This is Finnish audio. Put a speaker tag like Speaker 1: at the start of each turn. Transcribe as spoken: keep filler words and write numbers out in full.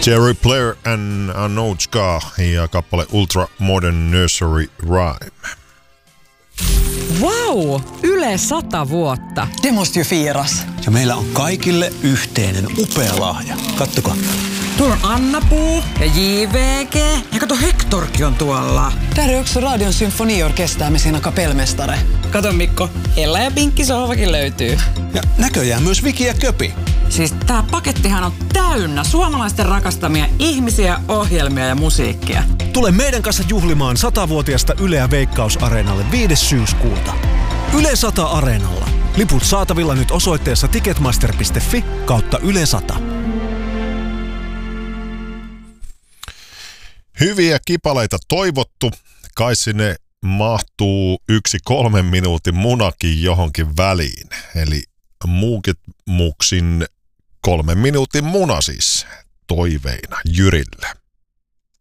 Speaker 1: Jerry Blair and Anouchka ja kappale Ultra Modern Nursery Rhyme.
Speaker 2: Vau! Yle sata vuotta.
Speaker 3: Det måste ju firas.
Speaker 4: Ja meillä on kaikille yhteinen upea lahja. Kattokaa.
Speaker 3: Tuolla on Anna-Puu ja J V G. Ja kato, Hectorkin on tuolla. Där är också Radion symfoniorkester med sina kapellmästare. Kato Mikko, Ella ja Pinkki sohvakin löytyy.
Speaker 4: Ja näköjään myös Viki ja Köpi.
Speaker 3: Siis tää pakettihan on täynnä suomalaisten rakastamia ihmisiä, ohjelmia ja musiikkia.
Speaker 5: Tule meidän kanssa juhlimaan satavuotiasta Yleä Veikkaus-areenalle viides syyskuuta. Yle sata Areenalla. Liput saatavilla nyt osoitteessa ticketmaster piste fi kautta Yle sata.
Speaker 1: Hyviä kipaleita toivottu. Kai sinne mahtuu yksi kolmen minuutin munakin johonkin väliin. Eli Muukit Muksin kolmen minuutin muna siis toiveina Jyrille.